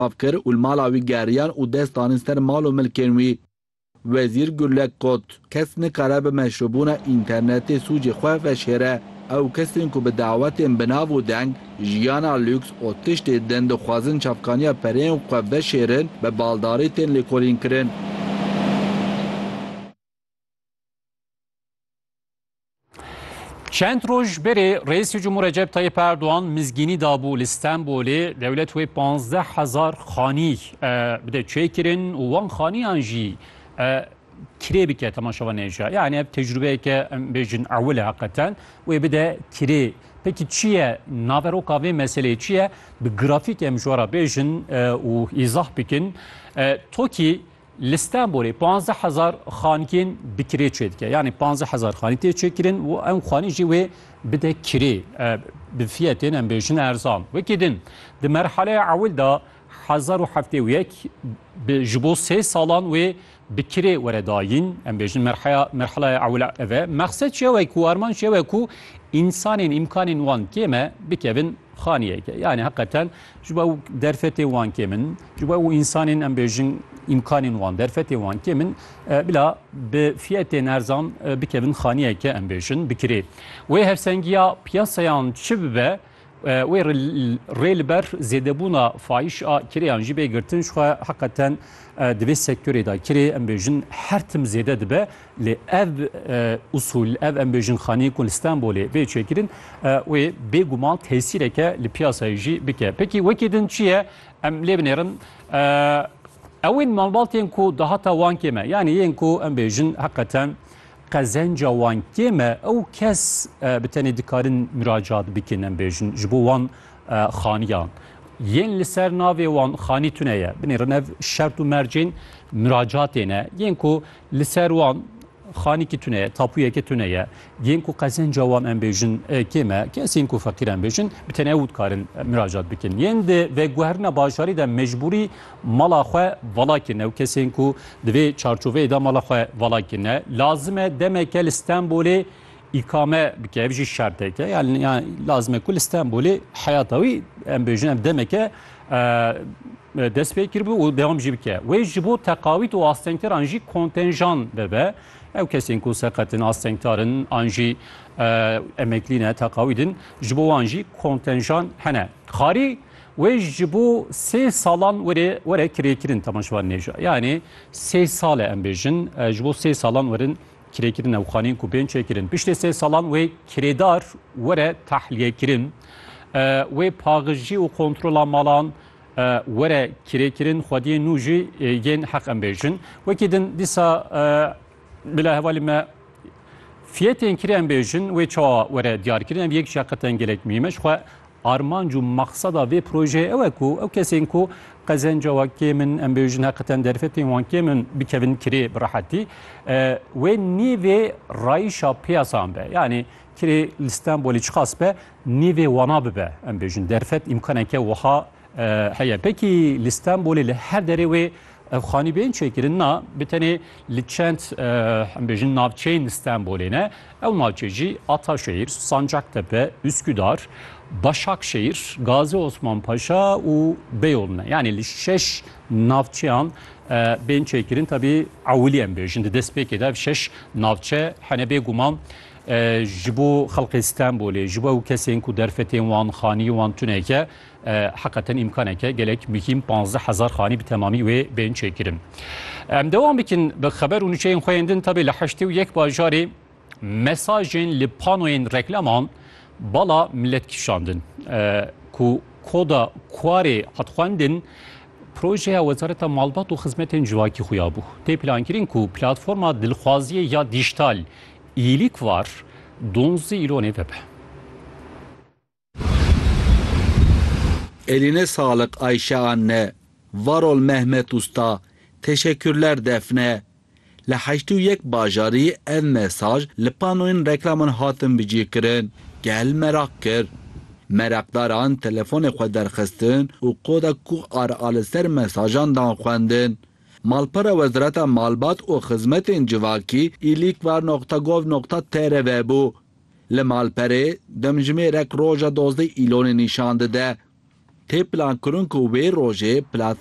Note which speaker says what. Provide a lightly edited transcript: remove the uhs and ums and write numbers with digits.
Speaker 1: avkir û mala wî geriyan û dest danin ser mal û milkên wî. Wezîr Gulek got kes nikare bi meşrubûna înternetê sûcê xwe veşêre. Ew kesên ku bi dawetên binav û deng, jiyana lûks û tiştê din dixwazin çavkaniya pereyên xwe veşêrin, bi baldarî tên lêkolîn kirin.
Speaker 2: Çend roj berê Reîsê Cumhur Recep Tayyip Erdoğan mizgînî dabû li Stenbolê dewlet wê 15,000 xanî bi de çêkirin û wan xaniyan jî kirê bike temaşava nêja. Yani ev tecrübeyeke em bêjin ewil e heqeten wê bi de kirê. Peki çi ye naveroka vê meseleyê çi ye? Bi grafîk em jwara bêjin û îzah bikin. Tokî li Stenbolê 15,000 xanîkên bi kirê çêdike. Yani 15,000 xanî tê çêkirin û em xanî jî wê bi de kirê bi fiyetên em bêjin erzan. Wekî din di merheleya ewil da 1071 ji bo 3 salan wê bi kirê were dayîn em bêjin merheleya ewil ev. Mexsed çi ye ku arman çi ye ku insanên imkanên wan kême bikevin xaniyeke. Yani hakikaten ji bo derfetê wan kêmin, ji bo insanên em bêjin imkanên wan derfetê wan kêmin bila bi fiyetên erzan bikevin xaniyeke em bêjin bi kirê. Wê hevsengiya piyasayan çi bibe wê rê li ber zêdebûna fahîşa kirêyan jî bêgirtin xwe hakikaten di vê sektörê da kirê em bêjin her tim zêde dibe lê ev usul ev em bêjin xaniyê ku li Stenbolê vê çêkirin wê bêguman tesîreke li piyasayê jî bike. Pekî wekî din çi ye em lê binêrin ewên malbatên ku dahata wan kême yani yên ku em bêjin hakikaten qezenca wan kême ew kes bi tenê dikarin müracaat bikin em bêjin ji bo wan xaniyan. Yên li ser navê wan xanî tune ye. Binêrin ev şert û mercên müracaatê ne. Yên ku li ser wan xanîkî tune ye, tapûyeke tune ye. Yên ku qezenca wan em bêjin kême, kesên ku feqîr em bêjin bi tenê ew dikarin müracaat bikin. Yên di vêguherina bajarî de mecbûrî mala xwe vala kirine. Ew kesên ku di vê çarçoveyê de mala xwe vala kirine. Lazim e demeke li Stenbolê İkame bike, ev jî şerteke. Yani lazim e ku li Stenbolê heyata wî em bêjin ev demeke dest pê kiribû û dewam jî bike. Wê ji bo teqawît û astengteran jî kontenjan bebe. Ew kesên ku seqetin astengtarin an jî emeklî ne teqawî din ji bo wan jî kontenjan hene. Xarî wê ji bo 3 salan were kirêkirin temaşevan nêja. Yani 3 sal e em bêjin ji bo 3 salan werin kirêkirin ew xanîn ku bên çêkirin. Piştê 3 salan wê kirêdar were tehliyekirin. Wê paxijî û kontrola malan were kirêkirin xwediyên nû jî yên heq em bêjin. Wekî din dîsa bila hevalî me fiyetên kirê em bêjin wê çawa were diyarkirin ev yek şaqeten gelek mühîm e xwe armanc û maqseda vê projeyê ew e ku ew kesên ku qezenca wan kêmin em bêjin heqeten derfetên wan kêmin bikevin kirê bi rehetî wê nîvê rayişa piyasan be. Yani kirê li Stenbolê çi xas be nîvê wana bibe em bêjin derfet imkaneke wiha heye. Pekî li Stenbolê li her derê wê ev xanî bên çêkirin na bi tenê li çend em bêjin navçeyên Stenbolê ne ew navçe jî Ataşehir, Sancaktepe, Üsküdar, Başakşehir, Gazi Osman Paşa û Beyoğlu ne. Yani li 6 navçeyan bên çêkirin tabii ewilî em bêjin di dest pêkê de ev 6 navçe hene bêguman ji bo xelkê Stenbolê ji bo ew kesên ku derfetên wan xanî wan tuneke hakikaten imkaneke gelek mühim 15,000 xanî bi temamî wê bên çêkirin. Em devam bikin bi xeber û nûçeyên xwe din tabii li 81 bajarê mesajên li panoyên reklaman bala millet kişandin ku koda kuarê hatxwendin projeya Wezareta Malbat û Xizmetên Civakî xuya bû. Tê plankirin ku platforma dilxwaziyê ya dijîtal îlîk var 12 îlonê vebe.
Speaker 1: Eline sağlık Ayşe anne. Var ol Mehmet Usta. Teşekkürler Defne. Li 81 bajarî ev mesaj li panoyên reklamên hatin bicîkirin. Gel merak kir. Merakdaran telefonê xwe derxistin û koda ku li ser mesajan dan xwendin. Malpera Wezareta Malbat û Xizmetên Civakî îlîkvar.gov.tr vebû. Li malperê demjimêrek roja 12 îlonê nîşan dide. tê plankirin ku wê rojê